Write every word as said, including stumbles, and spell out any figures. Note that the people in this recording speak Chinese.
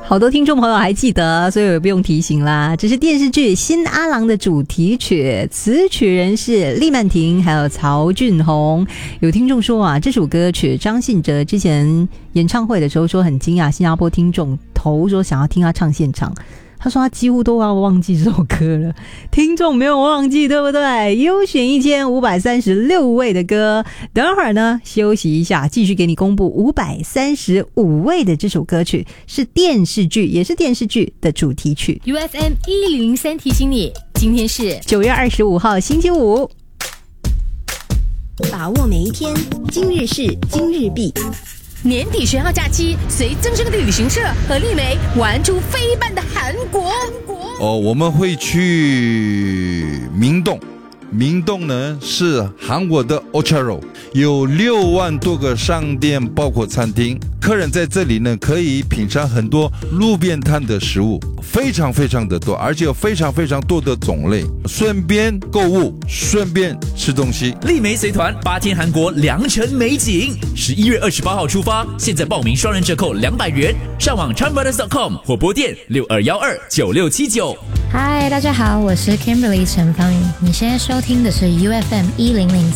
好多听众朋友还记得，所以我也不用提醒啦。这是电视剧《新阿郎》的主题曲，词曲人是厉曼婷还有曹俊宏。有听众说啊，这首歌曲张信哲之前演唱会的时候说很惊讶，新加坡听众投说想要听他唱现场，他说他几乎都要忘记这首歌了，听众没有忘记，对不对？优选一千五百三十六位的歌，等会儿呢休息一下，继续给你公布五百三十五位的这首歌曲，是电视剧，也是电视剧的主题曲。 U F M 一零零三提醒你，今天是九月二十五号星期五， 把握每一天，今日事今日毕。 年底十号假期，随真正的旅行社和丽梅玩出飞一般的韩国。 哦，我们会去明洞。明洞呢是韩国的 Ocharo， 有六万多个商店，包括餐厅。客人在这里呢可以品尝很多路边摊的食物，非常非常的多，而且有非常非常多的种类，顺便购物，顺便吃东西。 丽梅随团八天韩国良辰美景，十一月二十八号出发，现在报名双人折扣两百元，上网 chan brothers dot com 或拨电六二一二九六七九。 嗨，大家好，我是 Kimberly 陈芳宇，你现在收听的是 U F M 一零零